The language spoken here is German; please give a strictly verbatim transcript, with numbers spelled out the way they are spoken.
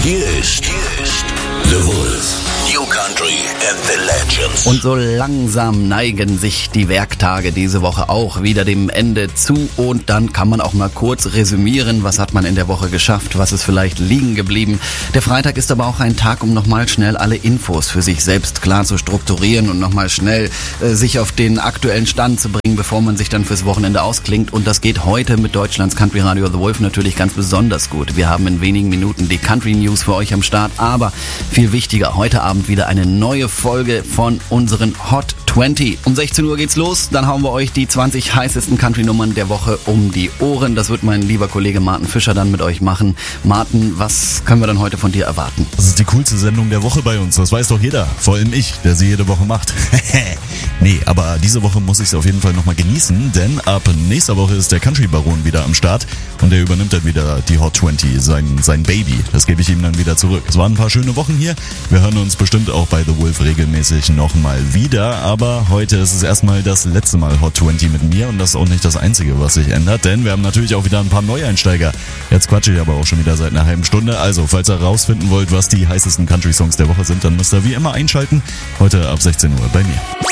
Hier ist, hier ist The Wolf. New Country and the Legends. Und so langsam neigen sich die Werktage diese Woche auch wieder dem Ende zu. Und dann kann man auch mal kurz resümieren, was hat man in der Woche geschafft, was ist vielleicht liegen geblieben. Der Freitag ist aber auch ein Tag, um nochmal schnell alle Infos für sich selbst klar zu strukturieren und nochmal schnell äh, sich auf den aktuellen Stand zu bringen, bevor man sich dann fürs Wochenende ausklingt. Und das geht heute mit Deutschlands Country Radio The Wolf natürlich ganz besonders gut. Wir haben in wenigen Minuten die Country News für euch am Start, aber viel wichtiger, heute Abend wieder eine neue Folge von unseren Hot zwanzig. Um sechzehn Uhr geht's los, dann hauen wir euch die zwanzig heißesten Country-Nummern der Woche um die Ohren. Das wird mein lieber Kollege Martin Fischer dann mit euch machen. Martin, was können wir dann heute von dir erwarten? Das ist die coolste Sendung der Woche bei uns, das weiß doch jeder, vor allem ich, der sie jede Woche macht. Nee, aber diese Woche muss ich es auf jeden Fall nochmal genießen, denn ab nächster Woche ist der Country-Baron wieder am Start und der übernimmt dann wieder die Hot zwanzig, sein, sein Baby. Das gebe ich ihm dann wieder zurück. Es waren ein paar schöne Wochen hier, wir hören uns bestimmt auch bei The Wolf regelmäßig nochmal wieder, aber heute ist es erstmal das letzte Mal Hot zwanzig mit mir und das ist auch nicht das Einzige, was sich ändert, denn wir haben natürlich auch wieder ein paar Neueinsteiger. Jetzt quatsche ich aber auch schon wieder seit einer halben Stunde, also falls ihr rausfinden wollt, was die heißesten Country-Songs der Woche sind, dann müsst ihr wie immer einschalten, heute ab sechzehn Uhr bei mir.